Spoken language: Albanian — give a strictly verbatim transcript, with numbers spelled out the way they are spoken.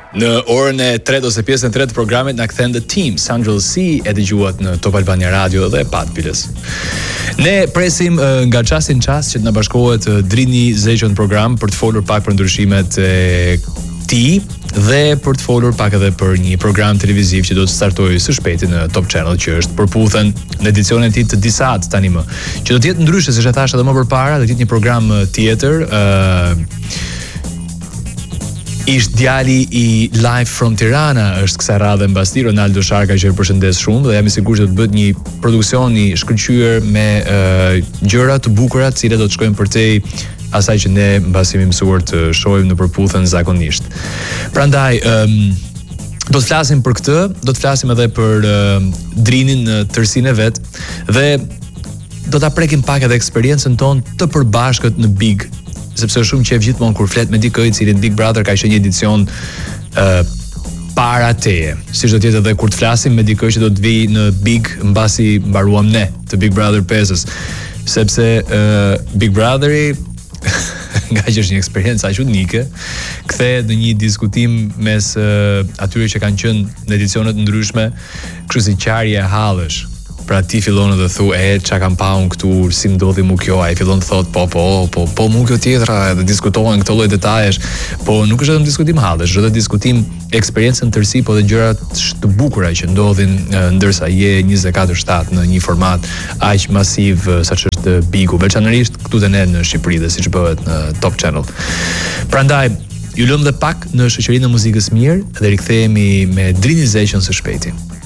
Në orën e tretë ose pjesën e tretë të programit na kthen The Team, Sandral C e dëgjuat në Top Albania Radio dhe Pat Piles. Ne presim uh, nga çasti në çast që të na bashkohet uh, Drini Zeqo në program për të folur pak për ndryshimet e tij dhe për të folur pak edhe për një program televiziv që do të startojë së shpejti në Top Channel, që është përputhen në edicionin e tij të disat tani më. Që do të jetë ndryshe, siç e thash edhe më përpara, do të jetë një program tjetër. ë uh, Ish djali i Live from Tirana është kësaj radhe mbasti Ronaldo Sharka, që e përshëndes shumë dhe jam i sigurt se do të bëhet një produksion i shkëlqyer me uh, gjëra të bukura, të cilat do të shkojnë përtej asaj që ne mbasi jemi mësuar të shohim në përputhen zakonisht. Prandaj um, do të flasim për këtë, do të flasim edhe për uh, Drinin në tërsinë e vet dhe do ta prekim pak edhe eksperiencën tonë të përbashkët në Big, sepse është shumë qejf gjithmonë kur flet me dikë i cili Big Brother ka qenë një edicion uh, para teje. Siç do të jetë edhe kur të flasim me dikë që do të vijë në Big mbasi mbaruam ne të Big Brother pesës, sepse uh, Big Brotheri nga që është një eksperiencë aq unike, kthehet në një diskutim mes uh, atyre që kanë qenë në edicione të ndryshme, kështu si qarje e hallësh. Pra ti fillon edhe thu, e, qa kam pa unë këtu, si ndodhi mu kjo, ai fillon të thot, po, po, po, po, mu kjo tjetra, edhe diskutohen këto lloj detajesh, po nuk është vetëm diskutim hallësh, është edhe diskutim eksperiencën tërsi, po dhe gjërat të bukura që ndodhin ndërsa je njëzet e katër shtatë në një format aq masiv saç është Bigu, veçanërisht këtu te ne në Shqipëri dhe siç bëhet në Top Channel. Prandaj ju lëm dhe pak në shoqërinë e muzikës mirë dhe rikthehemi me Drini Zeqon së shpejti.